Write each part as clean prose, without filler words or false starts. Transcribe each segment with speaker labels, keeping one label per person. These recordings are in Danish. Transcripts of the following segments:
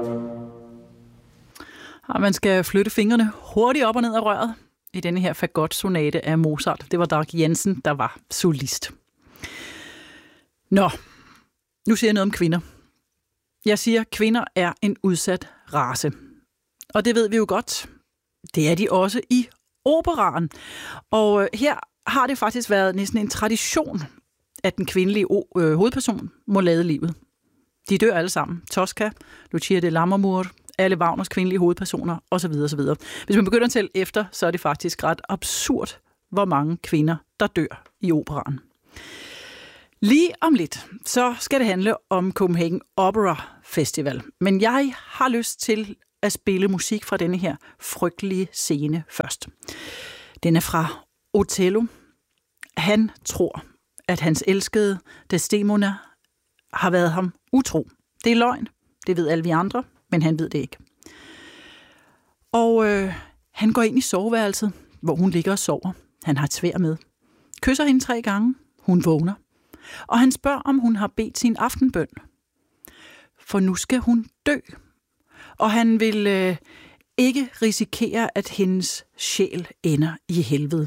Speaker 1: Og man skal flytte fingrene hurtigt op og ned af røret i denne her fagot-sonate af Mozart. Det var Dag Jensen, der var solist. Nå, nu siger jeg noget om kvinder. Jeg siger, at kvinder er en udsat race. Og det ved vi jo godt. Det er de også i operaen. Og her har det faktisk været næsten en tradition, at den kvindelige hovedperson må lade livet. De dør alle sammen. Tosca, Lucia de Lammermoor, alle Wagners kvindelige hovedpersoner osv. osv. Hvis man begynder at tælle efter, så er det faktisk ret absurd, hvor mange kvinder, der dør i operaen. Lige om lidt, så skal det handle om Copenhagen Opera Festival. Men jeg har lyst til at spille musik fra denne her frygtelige scene først. Den er fra Otello. Han tror, at hans elskede Desdemona har været ham utro. Det er løgn. Det ved alle vi andre, men han ved det ikke. Og han går ind i soveværelset, hvor hun ligger og sover. Han har et sværd med. Kysser hende 3 gange. Hun vågner. Og han spørger, om hun har bedt sin aftenbøn. For nu skal hun dø. Og han vil ikke risikere, at hendes sjæl ender i helvede.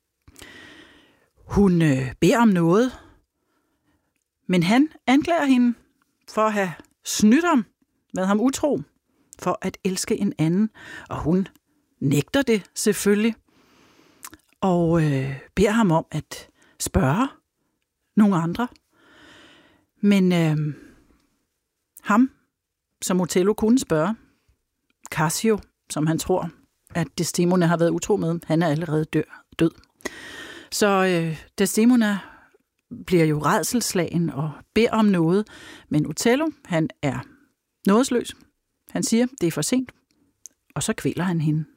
Speaker 1: Hun beder om noget, men han anklager hende for at have snydt ham, været ham utro, for at elske en anden. Og hun nægter det selvfølgelig, og beder ham om at spørge nogle andre. Men ham, som Otello kunne spørge, Cassio, som han tror, at Desdemona har været utro med, han er allerede død. Så Desdemona bliver jo rædselsslagen og beder om noget, men Otello, han er nådesløs. Han siger, det er for sent, og så kvæler han hende.